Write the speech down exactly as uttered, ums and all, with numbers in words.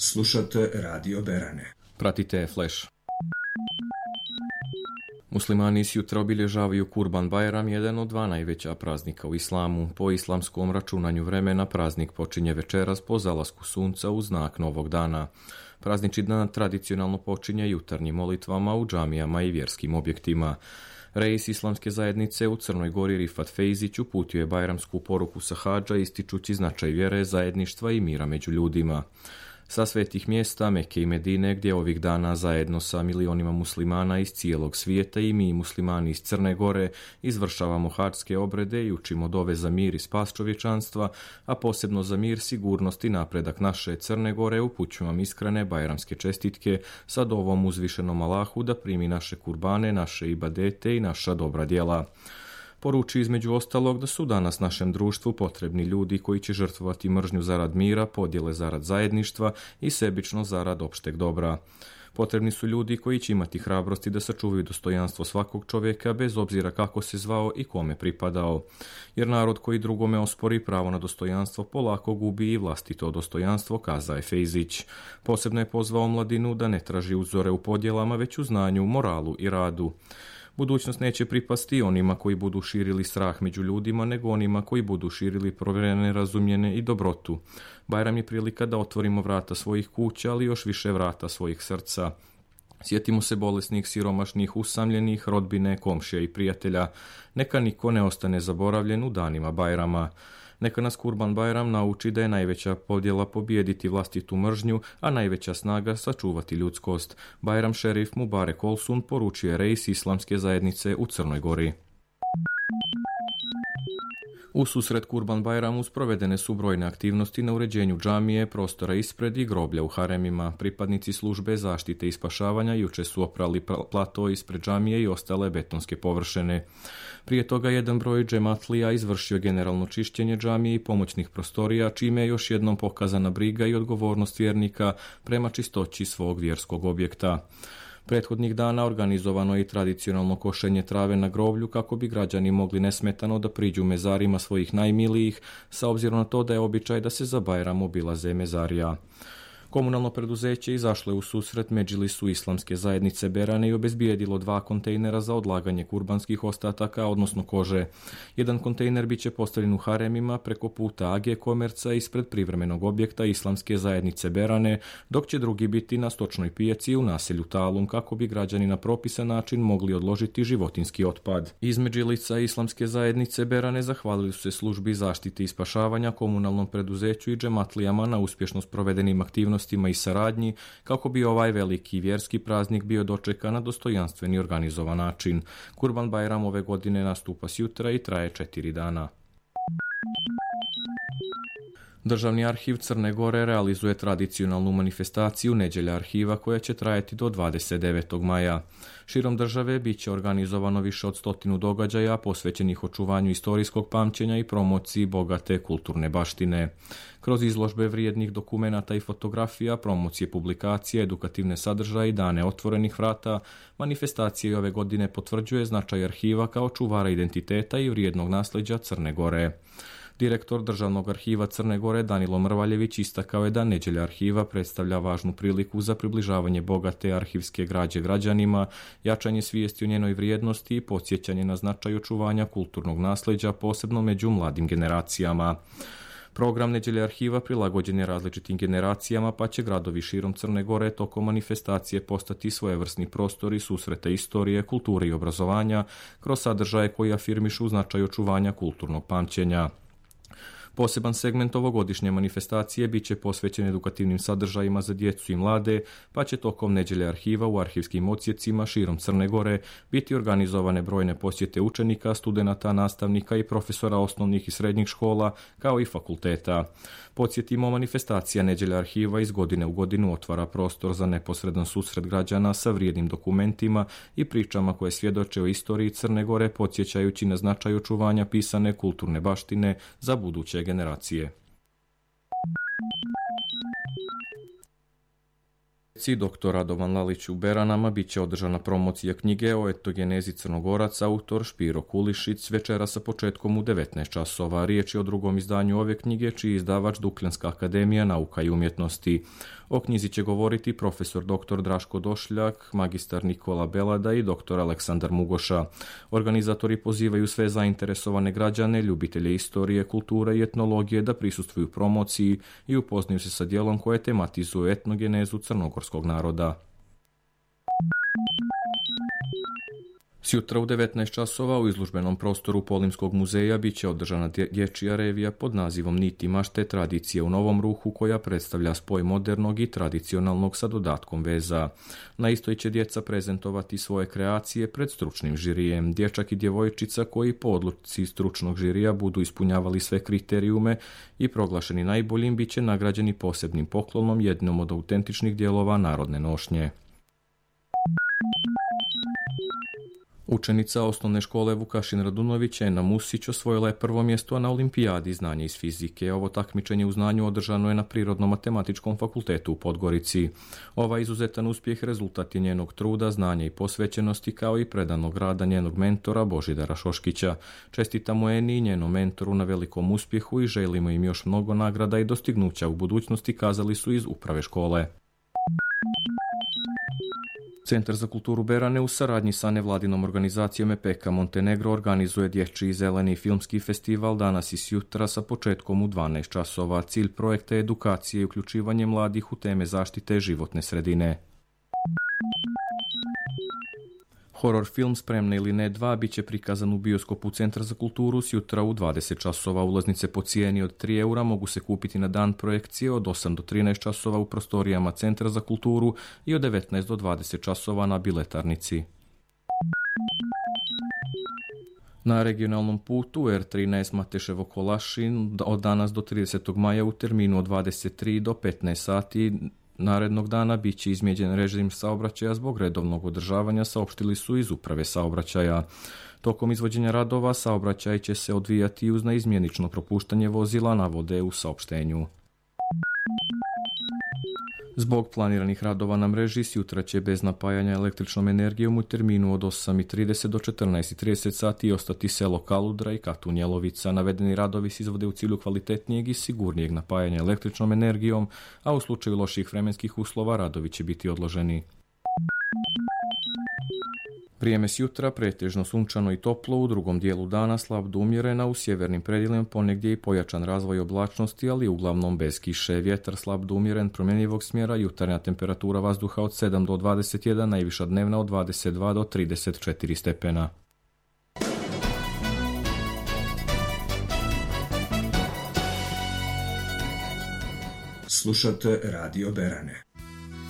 Slušate Radio Berane. Pratite Flash. Muslimani sjutra obilježavaju Kurban Bajram, jedan od dva najveća praznika u islamu. Po islamskom računanju vremena praznik počinje večeras po zalasku sunca u znak novog dana. Praznični dan tradicionalno počinje jutarnjim molitvama u džamijama i vjerskim objektima. Reis islamske zajednice u Crnoj Gori Rifat Fejzić uputio je bajramsku poruku sa hadža ističući značaj vjere, zajedništva i mira među ljudima. Sa svetih mjesta Mekke i Medine, gdje ovih dana zajedno sa milionima muslimana iz cijelog svijeta i mi muslimani iz Crne Gore izvršavamo hadžske obrede i učimo dove za mir i spas čovječanstva, a posebno za mir, sigurnost i napredak naše Crne Gore, upućujem vam iskrene bajramske čestitke sa dovom uzvišenom Allahu da primi naše kurbane, naše ibadete i naša dobra djela. Poruči između ostalog da su danas našem društvu potrebni ljudi koji će žrtvovati mržnju zarad mira, podjele zarad zajedništva i sebično zarad opšteg dobra. Potrebni su ljudi koji će imati hrabrosti da sačuvaju dostojanstvo svakog čovjeka bez obzira kako se zvao i kome pripadao. Jer narod koji drugome ospori pravo na dostojanstvo polako gubi i vlastito dostojanstvo, kazao je Fejzić. Posebno je pozvao omladinu da ne traži uzore u podjelama, već u znanju, moralu i radu. Budućnost neće pripasti onima koji budu širili strah među ljudima, nego onima koji budu širili provjerene, razumljene i dobrotu. Bajram je prilika da otvorimo vrata svojih kuća, ali još više vrata svojih srca. Sjetimo se bolesnih, siromašnih, usamljenih, rodbine, komšija i prijatelja. Neka niko ne ostane zaboravljen u danima Bajrama. Neka nas Kurban Bajram nauči da je najveća podjela pobijediti vlastitu mržnju, a najveća snaga sačuvati ljudskost. Bajram šerif Mubarek Olsun poručuje reis islamske zajednice u Crnoj Gori. U susret Kurban Bajramu sprovedene su brojne aktivnosti na uređenju džamije, prostora ispred i groblja u haremima. Pripadnici službe zaštite i spašavanja juče su oprali plato ispred džamije i ostale betonske površine. Prije toga jedan broj džematlija izvršio generalno čišćenje džamije i pomoćnih prostorija, čime je još jednom pokazana briga i odgovornost vjernika prema čistoći svog vjerskog objekta. Prethodnih dana organizovano je i tradicionalno košenje trave na groblju kako bi građani mogli nesmetano da priđu mezarima svojih najmilijih, sa obzirom na to da je običaj da se za Bajram obilaze mezarija. Komunalno preduzeće izašlo je u susret Medžlisu islamske zajednice Berane i obezbijedilo dva kontejnera za odlaganje kurbanskih ostataka, odnosno kože. Jedan kontejner biće postavljen u haremima preko puta A G Komerca ispred privremenog objekta islamske zajednice Berane, dok će drugi biti na stočnoj pijaci u naselju Talum kako bi građani na propisan način mogli odložiti životinski otpad. Iz Medžlisa islamske zajednice Berane zahvalili su se službi zaštite i spašavanja, komunalnom preduzeću i džematlijama na uspješno sprovedenim aktivnostima i saradnji kako bi ovaj veliki vjerski praznik bio dočekan na dostojanstven i organizovan način. Kurban Bajram ove godine nastupa sjutra i traje četiri dana. Državni arhiv Crne Gore realizuje tradicionalnu manifestaciju Nedjelja arhiva koja će trajati do dvadeset devetog maja. Širom države bit će organizovano više od stotinu događaja posvećenih očuvanju istorijskog pamćenja i promociji bogate kulturne baštine. Kroz izložbe vrijednih dokumenata i fotografija, promocije publikacije, edukativne sadržaje i dane otvorenih vrata, manifestacija ove godine potvrđuje značaj arhiva kao čuvara identiteta i vrijednog nasljeđa Crne Gore. Direktor Državnog arhiva Crne Gore Danilo Mrvaljević istakao je da Nedjelja arhiva predstavlja važnu priliku za približavanje bogate arhivske građe građanima, jačanje svijesti o njenoj vrijednosti i podsjećanje na značaj očuvanja kulturnog nasljeđa, posebno među mladim generacijama. Program Nedjelje arhiva prilagođen je različitim generacijama, pa će gradovi širom Crne Gore tokom manifestacije postati svojevrsni prostori susreta istorije, kulture i obrazovanja kroz sadržaje koji afirmišu značaj očuvanja kulturnog pamćenja. Poseban segment ovogodišnje manifestacije bit će posvećen edukativnim sadržajima za djecu i mlade, pa će tokom Nedjelje arhiva u arhivskim odsjecima širom Crne Gore biti organizovane brojne posjete učenika, studenata, nastavnika i profesora osnovnih i srednjih škola, kao i fakulteta. Podsjetimo, manifestacija Nedjelja arhiva iz godine u godinu otvara prostor za neposredan susret građana sa vrijednim dokumentima i pričama koje svjedoče o istoriji Crne Gore, podsjećajući na značaj očuvanja pisane kulturne baštine za buduće generacije. biblioteci doktor Radovan Lalić u Beranama bit će održana promocija knjige o etogenezi Crnogoraca, autor Špiro Kulišić, večera sa početkom u devetnaest časova. Riječ je o drugom izdanju ove knjige, čiji izdavač Dukljanska akademija nauka i umjetnosti. O knjizi će govoriti profesor doktor Draško Došljak, magistar Nikola Belada i doktor Aleksandar Mugoša. Organizatori pozivaju sve zainteresovane građane, ljubitelje istorije, kulture i etnologije da prisustvuju promociji i upoznaju se sa dijelom koje tematizuje etnogenezu crnogorskog naroda. Sjutra u devetnaest časova u izložbenom prostoru Polimskog muzeja bit će održana dječja revija pod nazivom Niti mašte tradicije u novom ruhu, koja predstavlja spoj modernog i tradicionalnog sa dodatkom veza. Na istoj će djeca prezentovati svoje kreacije pred stručnim žirijem. Dječak i djevojčica koji po odluci stručnog žirija budu ispunjavali sve kriterijume i proglašeni najboljim bit će nagrađeni posebnim poklonom, jednom od autentičnih dijelova narodne nošnje. Učenica osnovne škole Vukašin Radunović Ena Musić osvojila je prvo mjesto na olimpijadi znanja iz fizike. Ovo takmičenje u znanju održano je na Prirodno-matematičkom fakultetu u Podgorici. Ovaj izuzetan uspjeh rezultat je njenog truda, znanja i posvećenosti, kao i predanog rada njenog mentora Božidara Šoškića. Čestitamo Eni i njenom mentoru na velikom uspjehu i želimo im još mnogo nagrada i dostignuća u budućnosti, kazali su iz uprave škole. Centar za kulturu Berane u saradnji sa nevladinom organizacijom Epeka Montenegro organizuje dječji zeleni filmski festival danas i sjutra sa početkom u dvanaest časova. Cilj projekta je edukacije i uključivanje mladih u teme zaštite životne sredine. Horor film Spremna ili ne dva bit će prikazan u bioskopu Centra za kulturu sjutra u dvadeset časova. Ulaznice po cijeni od tri eura mogu se kupiti na dan projekcije od osam do trinaest časova u prostorijama Centra za kulturu i od devetnaest do dvadeset časova na biletarnici. Na regionalnom putu er trinaest Mateševo Kolašin od danas do tridesetog maja u terminu od dvadeset tri do petnaest sati narednog dana bit će izmijenjen režim saobraćaja zbog redovnog održavanja, saopštili su iz uprave saobraćaja. Tokom izvođenja radova saobraćaj će se odvijati uz naizmjenično propuštanje vozila, navode u saopštenju. Zbog planiranih radova na mreži sjutra će bez napajanja električnom energijom u terminu od osam i trideset do četrnaest i trideset sati ostati selo Kaludra i Katunjelovica. Navedeni radovi se izvode u cilju kvalitetnijeg i sigurnijeg napajanja električnom energijom, a u slučaju loših vremenskih uslova radovi će biti odloženi. Vrijeme sjutra pretežno sunčano i toplo, u drugom dijelu dana slab do umjerena, u sjevernim predjelima ponegdje i pojačan razvoj oblačnosti, ali uglavnom bez kiše. Vjetar slab do umjeren promjenjivog smjera, jutarnja temperatura vazduha od sedam do dvadeset jedan, najviša dnevna od dvadeset dva do trideset četiri stepena. Slušate Radio Berane.